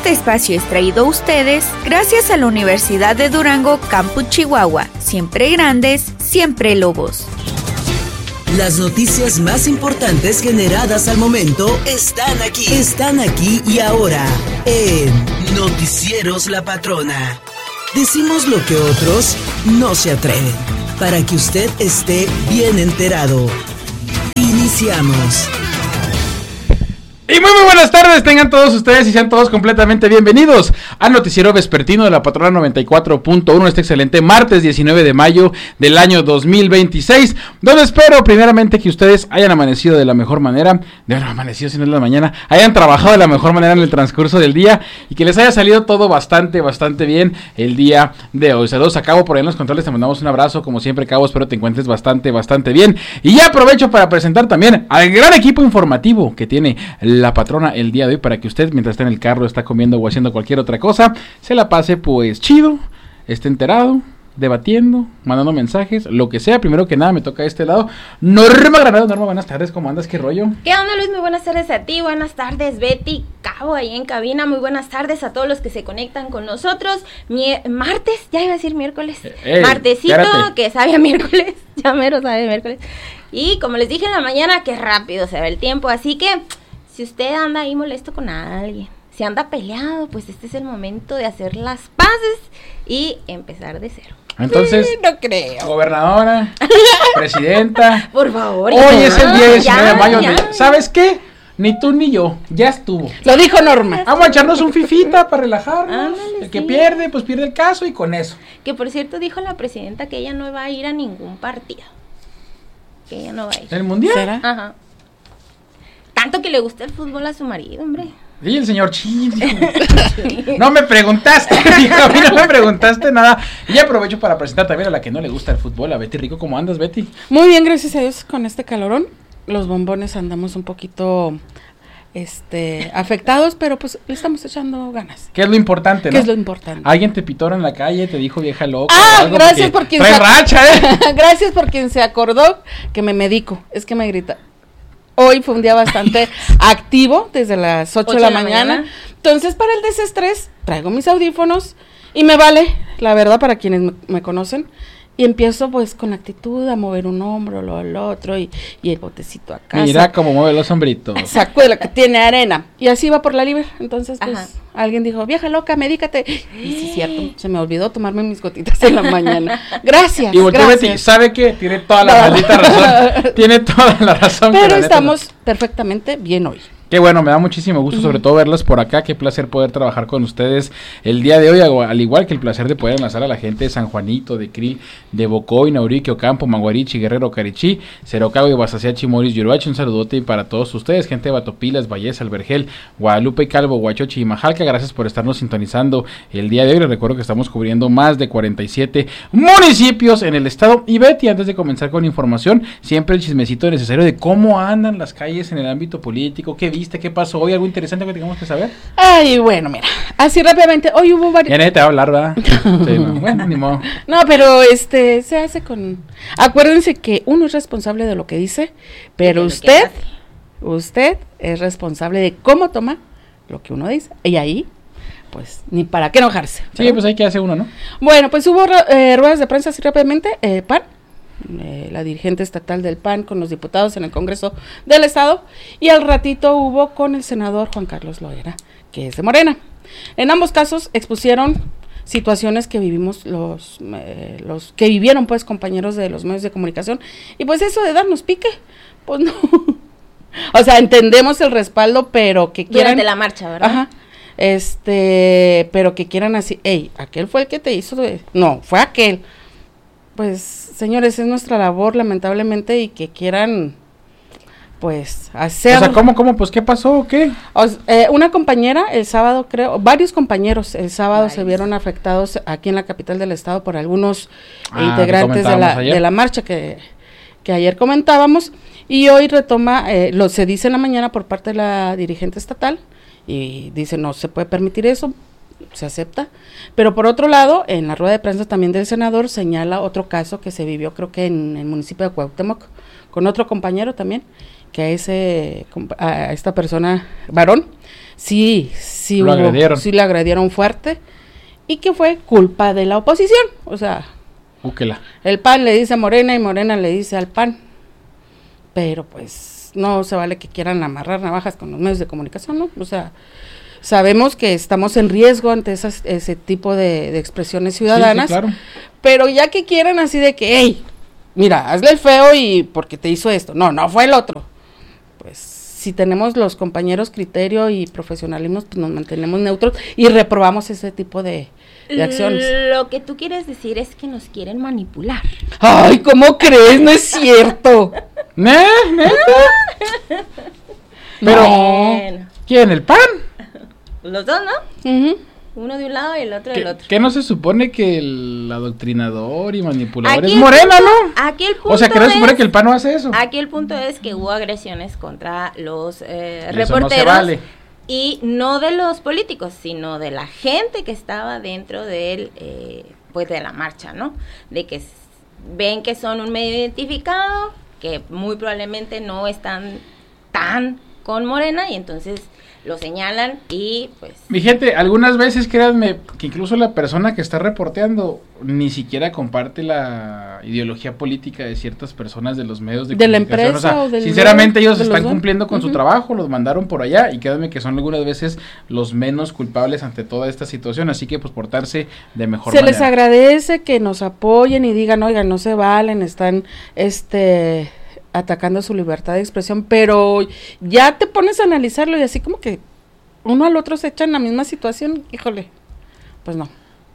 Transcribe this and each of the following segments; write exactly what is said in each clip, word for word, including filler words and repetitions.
Este espacio es traído a ustedes gracias a la Universidad de Durango, Campus Chihuahua. Siempre grandes, siempre lobos. Las noticias más importantes generadas al momento están aquí. Están aquí y ahora en Noticieros La Patrona. Decimos lo que otros no se atreven, para que usted esté bien enterado. Iniciamos. Y muy muy buenas tardes, tengan todos ustedes y sean todos completamente bienvenidos al noticiero vespertino de la Patrona noventa y cuatro punto uno, este excelente martes diecinueve de mayo del año dos mil veintiséis, donde espero primeramente que ustedes hayan amanecido de la mejor manera, de bueno, amanecido si no es la mañana, hayan trabajado de la mejor manera en el transcurso del día y que les haya salido todo bastante, bastante bien el día de hoy. Saludos a Cabo por ahí en los controles, te mandamos un abrazo, como siempre Cabo, espero te encuentres bastante, bastante bien. Y ya aprovecho para presentar también al gran equipo informativo que tiene la Patrona el día de hoy, para que usted mientras está en el carro, está comiendo o haciendo cualquier otra cosa, se la pase pues chido, esté enterado, debatiendo, mandando mensajes, lo que sea. Primero que nada me toca a este lado Norma Granado. Norma, buenas tardes, ¿cómo andas? ¿Qué rollo? ¿Qué onda, Luis? Muy buenas tardes a ti, buenas tardes Betty, Cabo ahí en cabina, muy buenas tardes a todos los que se conectan con nosotros. Mi- martes, ya iba a decir miércoles, Ey, martesito, espérate. que sabe a miércoles, ya mero sabe a miércoles. Y como les dije en la mañana, qué rápido se va el tiempo, así que si usted anda ahí molesto con alguien, si anda peleado, pues este es el momento de hacer las paces y empezar de cero. Entonces, Sí, no creo. gobernadora, presidenta, Por favor. hoy ya, es el día diecinueve de ya, mayo. ya. de- ¿Sabes qué? Ni tú ni yo, ya estuvo. Lo dijo Norma. Vamos a echarnos un fifita para relajarnos. Ándale, El que sí. pierde, pues pierde el caso y con eso. Que por cierto dijo la presidenta que ella no va a ir a ningún partido. Que ella no va a ir. ¿El mundial? ¿Será? Ajá. Tanto que le gusta el fútbol a su marido, hombre. Sí, el señor Chin. No me preguntaste, hijo, a mí no me preguntaste nada. Y aprovecho para presentar también a la que no le gusta el fútbol, a Betty Rico. ¿Cómo andas, Betty? Muy bien, gracias a Dios, con este calorón. Los bombones andamos un poquito este afectados, pero pues le estamos echando ganas. ¿Qué es lo importante, no? ¿Qué es lo importante? Alguien te pitó en la calle, te dijo vieja loca. o Ah, algo, gracias porque por quien trae se- racha, ¿eh? Gracias por quien se acordó que me medico. Es que me grita. Hoy fue un día bastante activo, desde las ocho de la, mañana. Entonces, para el desestrés, traigo mis audífonos y me vale, la verdad, para quienes me, me conocen. Y empiezo pues con actitud a mover un hombro, lo al otro y, y el botecito acá. Mira cómo mueve los hombritos. Sacó de la que tiene arena. Y así va por la libre. Entonces, pues, Ajá. alguien dijo, vieja loca, medícate. Y sí, cierto, se me olvidó tomarme mis gotitas en la mañana. Gracias, Y volteó Betty, gracias. ¿sabe qué? Tiene toda la No. maldita razón. Tiene toda la razón. que Pero la neta estamos perfectamente bien hoy. Qué bueno, me da muchísimo gusto, sobre todo verlos por acá. Qué placer poder trabajar con ustedes el día de hoy, al igual que el placer de poder enlazar a la gente de San Juanito, de Krill, de Bocoy, Naurique, Ocampo, Manguarichi, Guerrero, Carichí, Cerocago y Guasaciachi, Moris, Yuruachi. Un saludote para todos ustedes, gente de Batopilas, Valles, Albergel, Guadalupe, Calvo, Huachochi y Majalca. Gracias por estarnos sintonizando el día de hoy. Les recuerdo que estamos cubriendo más de cuarenta y siete municipios en el estado. Y Betty, antes de comenzar con información, siempre el chismecito necesario de cómo andan las calles en el ámbito político. ¿Qué viste? ¿Qué pasó hoy? ¿Algo interesante que tengamos que saber? Ay, bueno, mira, así rápidamente, hoy hubo Ya varios... nadie te va a hablar, ¿verdad? Sí, no. Bueno, ni modo. No, pero este, se hace con... Acuérdense que uno es responsable de lo que dice, pero De lo que usted, hace. usted es responsable de cómo toma lo que uno dice. Y ahí, pues, ni para qué enojarse. Sí, ¿verdad? pues hay que hacer uno, ¿no? Bueno, pues hubo eh, ruedas de prensa así rápidamente, eh, P A N, eh, la dirigente estatal del P A N con los diputados en el Congreso del Estado, y al ratito hubo con el senador Juan Carlos Loera, que es de Morena. En ambos casos expusieron situaciones que vivimos los, eh, los que vivieron pues compañeros de los medios de comunicación, y pues eso de darnos pique, pues no. O sea, entendemos el respaldo, pero que quieran... Durante la marcha, ¿verdad? Ajá. Este, pero que quieran así, hey, aquel fue el que te hizo, de... no, fue aquel. Pues, señores, es nuestra labor, lamentablemente, y que quieran, pues, hacer... O sea, ¿cómo, cómo? Pues, ¿qué pasó o qué? O s- eh, una compañera, el sábado creo, varios compañeros el sábado Varios. se vieron afectados aquí en la capital del estado por algunos Ah, integrantes que de la, comentábamos ayer. de la marcha que, que ayer comentábamos, y hoy retoma, eh, lo se dice en la mañana por parte de la dirigente estatal, y dice no se puede permitir eso, se acepta, pero por otro lado, en la rueda de prensa también del senador señala otro caso que se vivió creo que en el municipio de Cuauhtémoc, con otro compañero también, que a ese, compa- a esta persona, varón, sí, sí, lo hubo, agredieron. sí le agredieron fuerte y que fue culpa de la oposición, o sea, Úquela. el P A N le dice a Morena y Morena le dice al P A N, pero pues no se vale que quieran amarrar navajas con los medios de comunicación, ¿no? O sea, sabemos que estamos en riesgo ante esas, ese tipo de, de expresiones ciudadanas, Sí, sí, claro. pero ya que quieran así de que, hey, mira, hazle el feo y porque te hizo esto, no, no fue el otro, pues si tenemos los compañeros criterio y profesionalismo, pues nos mantenemos neutros y reprobamos ese tipo de, de acciones. Lo que tú quieres decir es que nos quieren manipular. Ay, ¿cómo crees? No es cierto. ¿Ne? ¿Neta? Pero, Bueno, ¿quién? ¿El P A N? los dos, ¿no? Ujú. Uno de un lado y el otro del ¿Qué, otro. qué no se supone que el adoctrinador y manipulador Aquí es el Morena, punto- no? Aquí el punto O sea, que no se supone es- que el P A N no hace eso. Aquí el punto es que hubo agresiones contra los eh, Eso no se reporteros vale. y no de los políticos, sino de la gente que estaba dentro del, eh, pues de la marcha, ¿no? De que s- ven que son un medio identificado, que muy probablemente no están tan con Morena y entonces lo señalan y pues... Mi gente, algunas veces créanme que incluso la persona que está reporteando ni siquiera comparte la ideología política de ciertas personas de los medios de, De la comunicación. empresa O sea, o del sinceramente medio, ellos de los están dos. cumpliendo con su Ujú. trabajo, los mandaron por allá y créanme que son algunas veces los menos culpables ante toda esta situación, así que pues portarse de mejor Se manera. les agradece que nos apoyen y digan, oigan, no se valen, están este atacando su libertad de expresión, pero ya te pones a analizarlo y así como que uno al otro se echa en la misma situación, híjole, pues no.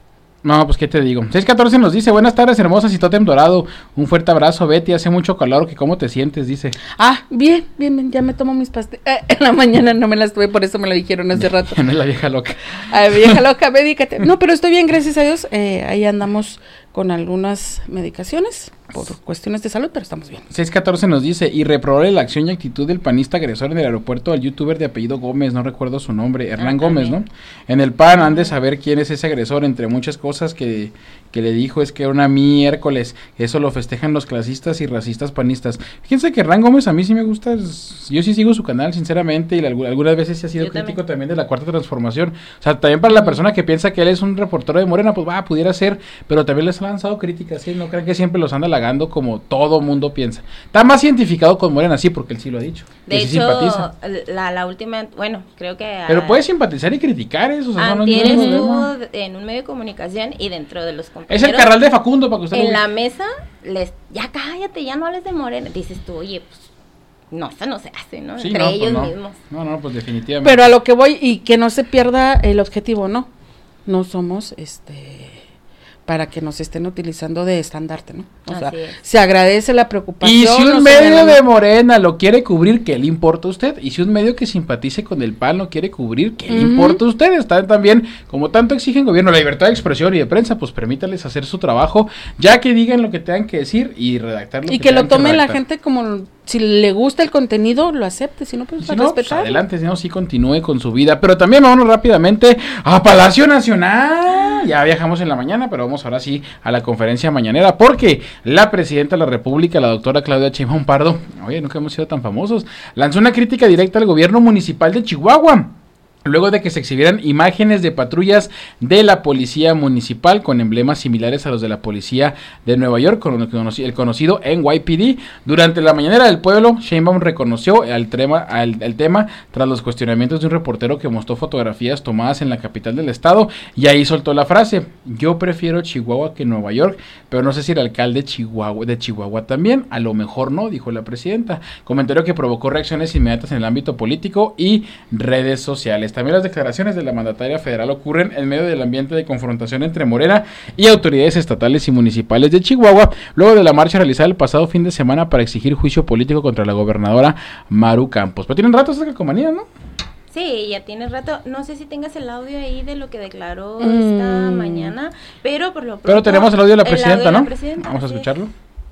No, pues qué te digo. seis catorce nos dice, buenas tardes hermosas y Tótem Dorado, un fuerte abrazo Betty, hace mucho calor, que cómo te sientes, dice. Ah, bien, bien, bien, ya me tomo mis pastillas. Eh, en la mañana no me las tuve, por eso me lo dijeron hace rato. No es la vieja loca. Ay, vieja loca, medícate. No, pero estoy bien, gracias a Dios. Eh, ahí andamos con algunas medicaciones por cuestiones de salud, pero estamos bien. seis catorce nos dice, irreprobable la acción y actitud del panista agresor en el aeropuerto al youtuber de apellido Gómez, no recuerdo su nombre, Hernán Ah, Gómez, ¿no? En el P A N han de saber quién es ese agresor, entre muchas cosas que, que le dijo es que era una miércoles, eso lo festejan los clasistas y racistas panistas. Fíjense que Hernán Gómez a mí sí me gusta, es- yo sí sigo su canal, sinceramente, y algu- algunas veces sí ha sido Yo crítico también. también de la Cuarta Transformación. O sea, también para la persona que piensa que él es un reportero de Morena, pues va, pudiera ser, pero también les ha lanzado críticas, ¿sí? No crean que siempre los anda halagando como todo mundo piensa. Está más identificado con Morena, sí, porque él sí lo ha dicho. De que sí hecho, simpatiza. la, la última, bueno, creo que... Pero ah, puede simpatizar y criticar eso, o sea, no, no, antier no hay problema. estuvo en un medio de comunicación y dentro de los Es compañeros... el carnal de Facundo, para que usted lo En vea. la mesa, les, ya cállate, ya no hables de Morena. Dices tú, oye, pues, no, eso no se hace, ¿no? Sí, Entre no, pues ellos no. mismos. No, no, pues definitivamente. Pero a lo que voy y que no se pierda el objetivo, no. No somos este para que nos estén utilizando de estandarte, ¿no? O sea, Así es. se agradece la preocupación. Y si no un se medio me- de Morena lo quiere cubrir, ¿qué le importa a usted? Y si un medio que simpatice con el P A N lo quiere cubrir, ¿qué le Ujú. importa a usted? Están también, como tanto exigen gobierno la libertad de expresión y de prensa, pues permítales hacer su trabajo, ya que digan lo que tengan que decir y redactar lo y que que lo tengan tome la redactar. gente como si le gusta el contenido, lo acepte, si no, pues Si para no, pues respetar. adelante, si no, sí continúe con su vida. Pero también vámonos rápidamente a Palacio Nacional. Ya viajamos en la mañana, pero vamos ahora sí a la conferencia mañanera, porque la presidenta de la República, la doctora Claudia Sheinbaum Pardo, oye, nunca hemos sido tan famosos, lanzó una crítica directa al gobierno municipal de Chihuahua, luego de que se exhibieran imágenes de patrullas de la policía municipal con emblemas similares a los de la policía de Nueva York, con el conoci- el conocido N Y P D. Durante la mañanera del pueblo, Sheinbaum reconoció el tema, al- el tema tras los cuestionamientos de un reportero que mostró fotografías tomadas en la capital del estado, y ahí soltó la frase: yo prefiero Chihuahua que Nueva York, pero no sé si el alcalde Chihuahua, de Chihuahua también, a lo mejor no, dijo la presidenta. Comentario que provocó reacciones inmediatas en el ámbito político y redes sociales. También las declaraciones de la mandataria federal ocurren en medio del ambiente de confrontación entre Morena y autoridades estatales y municipales de Chihuahua, luego de la marcha realizada el pasado fin de semana para exigir juicio político contra la gobernadora Maru Campos. Pero tienen rato esta calcomanía, ¿no? Sí, ya tienes rato. No sé si tengas el audio ahí de lo que declaró Mm. esta mañana, pero por lo pronto... Pero tenemos el audio de la el presidenta, audio de la ¿no? presidenta, Vamos a así es. escucharlo.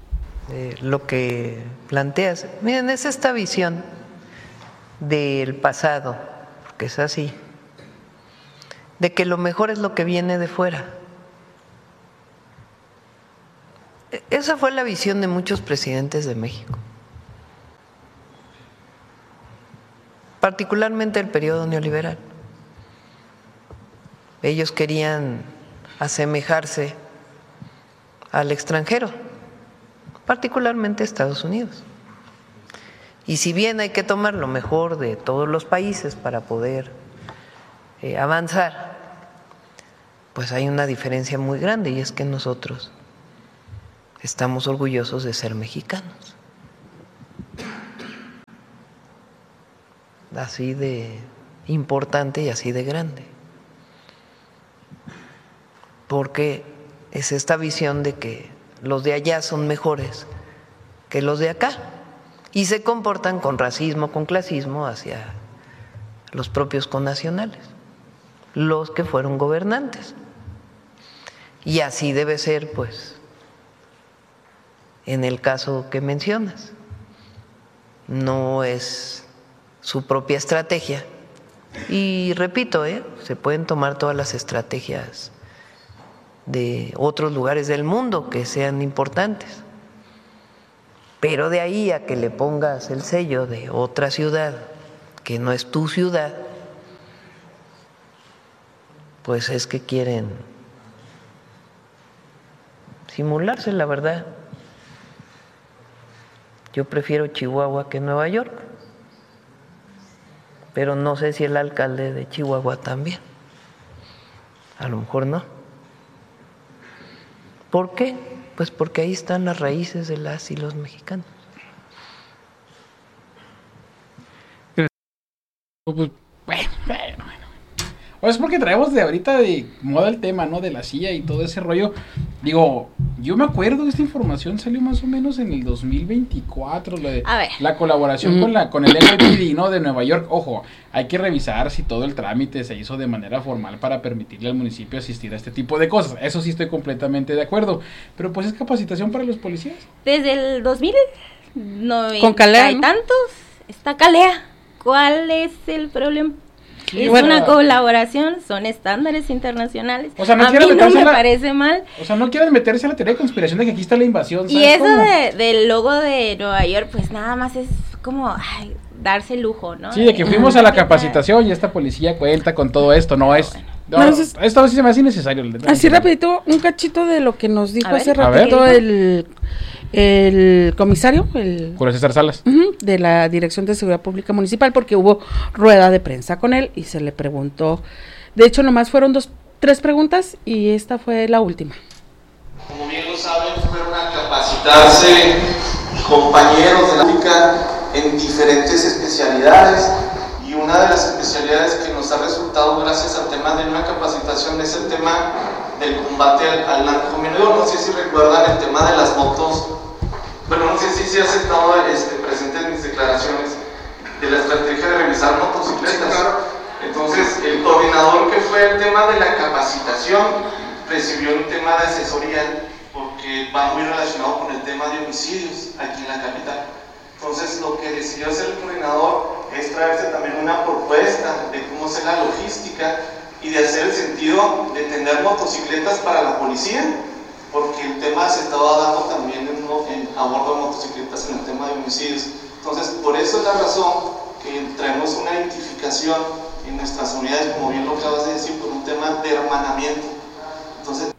Eh, lo que planteas. Miren, es esta visión del pasado, porque es así, de que lo mejor es lo que viene de fuera. E- Esa fue la visión de muchos presidentes de México, particularmente el periodo neoliberal. ellos querían asemejarse al extranjero, particularmente Estados Unidos. Y si bien hay que tomar lo mejor de todos los países para poder eh, avanzar, pues hay una diferencia muy grande, y es que nosotros estamos orgullosos de ser mexicanos. Así de importante y así de grande. Porque es esta visión de que los de allá son mejores que los de acá y se comportan con racismo, con clasismo hacia los propios connacionales, los que fueron gobernantes. Y así debe ser, pues, en el caso que mencionas. No es su propia estrategia. Y repito, ¿eh? se pueden tomar todas las estrategias de otros lugares del mundo que sean importantes. Pero de ahí a que le pongas el sello de otra ciudad que no es tu ciudad, pues es que quieren simularse, la verdad. Yo prefiero Chihuahua que Nueva York, pero no sé si el alcalde de Chihuahua también. A lo mejor no. ¿Por qué? Pues porque ahí están las raíces de las y los mexicanos. Pues, bueno, bueno, bueno. O es porque traemos de ahorita de moda el tema, ¿no? De la silla y todo ese rollo. Digo, yo me acuerdo que esta información salió más o menos en el dos mil veinticuatro, la, de, A ver. la colaboración mm. con la con el N Y P D, ¿no? De Nueva York. Ojo, hay que revisar si todo el trámite se hizo de manera formal para permitirle al municipio asistir a este tipo de cosas. Eso sí estoy completamente de acuerdo. Pero pues es capacitación para los policías. Desde el dos mil noventa con Calea, y ¿no? tantos está Calea. ¿Cuál es el problema? Sí, es bueno, una colaboración, son estándares internacionales. O sea, no a mí no me la, parece mal. O sea, no quieren meterse a la teoría de conspiración de que aquí está la invasión. Y eso de, del logo de Nueva York, pues nada más es como ay, darse lujo, ¿no? Sí, de que fuimos a la capacitación y esta policía cuenta con todo esto, no es... No, Entonces, esto sí se me hace innecesario. Así rapidito, un cachito de lo que nos dijo hace A ratito el, el comisario, el Julio César Salas, uh-huh, de la Dirección de Seguridad Pública Municipal, porque hubo rueda de prensa con él y se le preguntó, de hecho nomás fueron dos, tres preguntas y esta fue la última. Como bien lo saben, fueron a capacitarse compañeros de la pública en diferentes especialidades. Y una de las especialidades que nos ha resultado gracias al tema de una capacitación es el tema del combate al, al narcomenudeo. No sé si recuerdan el tema de las motos, bueno, no sé si se ha estado este, presente en mis declaraciones de la estrategia de revisar motocicletas. Sí, claro. Entonces, el coordinador que fue el tema de la capacitación recibió un tema de asesoría porque va muy relacionado con el tema de homicidios aquí en la capital. Entonces, lo que decidió hacer el coordinador es traerse también una propuesta de cómo hacer la logística y de hacer el sentido de tener motocicletas para la policía, porque el tema se estaba dando también en, en, a bordo de motocicletas en el tema de homicidios. Entonces, por eso es la razón que traemos una identificación en nuestras unidades, como bien lo acabas de decir, por un tema de hermanamiento. Entonces,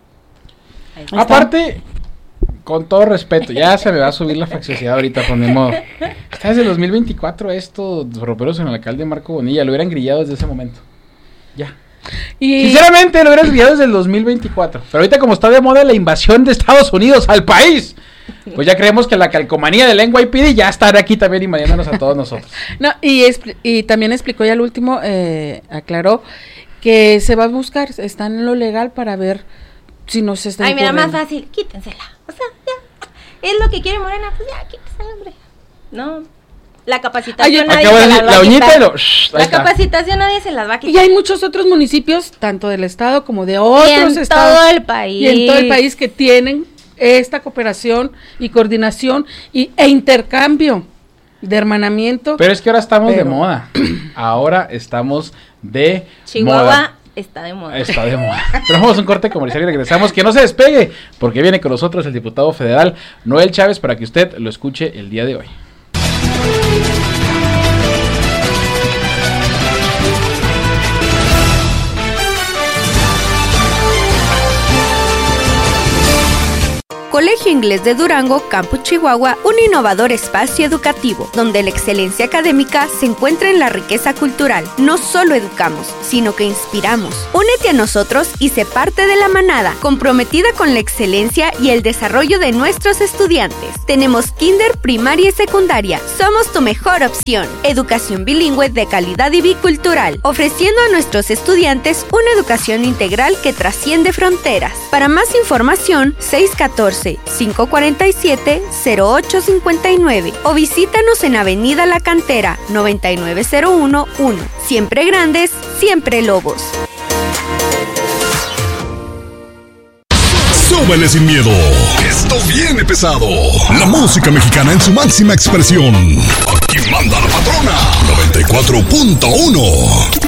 aparte... Con todo respeto, ya se me va a subir la facciosidad ahorita, por mi modo. Está desde el dos mil veinticuatro esto, roperos en el alcalde Marco Bonilla, lo hubieran grillado desde ese momento. Ya. Y... Sinceramente, lo hubieran grillado desde el dos mil veinticuatro. Pero ahorita como está de moda la invasión de Estados Unidos al país, pues ya creemos que la calcomanía del N Y P D ya estará aquí también invadiéndonos a todos nosotros. No, y, expl- y también explicó ya al último, eh, aclaró que se va a buscar, está en lo legal para ver si no se está Ay, mira, incurriendo. más fácil, quítensela. O sea, ya, es lo que quiere Morena, pues ya, quítensela, hombre. No, la capacitación Ay, nadie acabo de se decir, las va la a uñita quitar. y lo... shh, ahí La está. capacitación nadie se las va a Y quitar. hay muchos otros municipios, tanto del estado como de Y otros en estados. todo el país. Y en todo el país que tienen esta cooperación y coordinación y, e intercambio de hermanamiento. Pero es que ahora estamos Pero- de moda. Ahora estamos de Chihuahua moda. está de moda. Está de moda. Pero vamos a un corte comercial y regresamos. Que no se despegue, porque viene con nosotros el diputado federal Noel Chávez para que usted lo escuche el día de hoy. Colegio Inglés de Durango, Campus Chihuahua, un innovador espacio educativo, donde la excelencia académica se encuentra en la riqueza cultural. No solo educamos, sino que inspiramos. Únete a nosotros y sé parte de la manada, comprometida con la excelencia y el desarrollo de nuestros estudiantes. Tenemos kinder, primaria y secundaria. Somos tu mejor opción. Educación bilingüe de calidad y bicultural, ofreciendo a nuestros estudiantes una educación integral que trasciende fronteras. Para más información, seis uno cuatro, cinco cuatro siete, cero ocho cinco nueve o visítanos en Avenida La Cantera, noventa y nueve cero uno uno. Siempre grandes, siempre lobos. Súbele sin miedo. Esto viene pesado. La música mexicana en su máxima expresión. Aquí manda la patrona. noventa y cuatro punto uno.